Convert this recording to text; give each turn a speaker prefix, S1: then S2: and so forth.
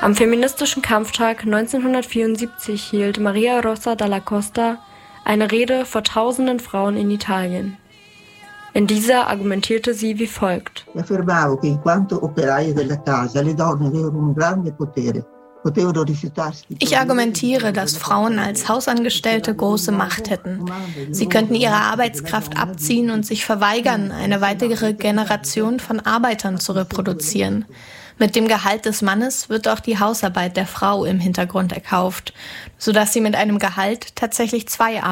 S1: Am feministischen Kampftag 1974 hielt Maria Rosa Dalla Costa eine Rede vor tausenden Frauen in Italien. In dieser argumentierte sie wie folgt:
S2: Ich argumentiere, dass Frauen als Hausangestellte große Macht hätten. Sie könnten ihre Arbeitskraft abziehen und sich verweigern, eine weitere Generation von Arbeitern zu reproduzieren. Mit dem Gehalt des Mannes wird auch die Hausarbeit der Frau im Hintergrund erkauft, sodass sie mit einem Gehalt tatsächlich 2